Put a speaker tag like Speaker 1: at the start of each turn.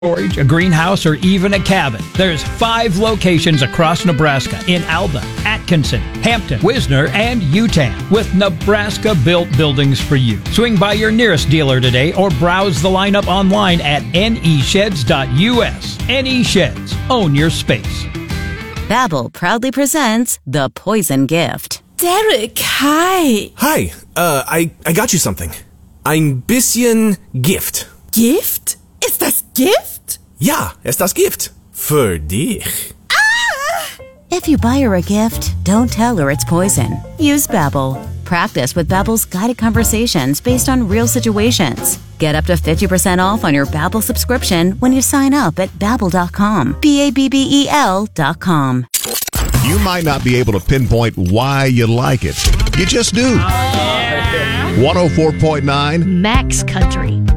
Speaker 1: storage, a greenhouse, or even a cabin. There's 5 locations across Nebraska in Alba, Atkinson, Hampton, Wisner, and Utan with Nebraska-built buildings for you. Swing by your nearest dealer today or browse the lineup online at nesheds.us. NE Sheds. Own your space.
Speaker 2: Babbel proudly presents The Poison Gift.
Speaker 3: Derek, hi.
Speaker 4: Hi, I got you something. Ein bisschen Gift.
Speaker 3: Gift? Ist das Gift?
Speaker 4: Ja, ist das Gift. Für dich.
Speaker 2: If you buy her a gift, don't tell her it's poison. Use Babbel. Practice with Babbel's guided conversations based on real situations. Get up to 50% off on your Babbel subscription when you sign up at Babbel.com. Babbel.com.
Speaker 5: You might not be able to pinpoint why you like it. You just do. 104.9
Speaker 6: Max Country.